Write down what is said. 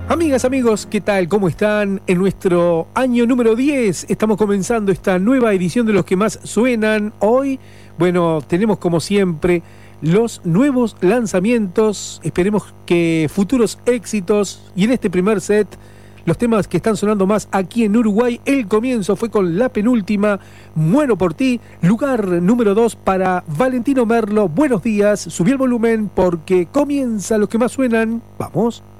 Amigas, amigos, ¿qué tal? ¿Cómo están? En nuestro año número 10 estamos comenzando esta nueva edición de Los que más suenan. Hoy, bueno, tenemos como siempre los nuevos lanzamientos, esperemos que futuros éxitos, y en este primer set, los temas que están sonando más aquí en Uruguay. El comienzo fue con la penúltima, Muero por ti, lugar número 2 para Valentino Merlo. Buenos días, subí el volumen porque comienza Los que más suenan. ¡Vamos!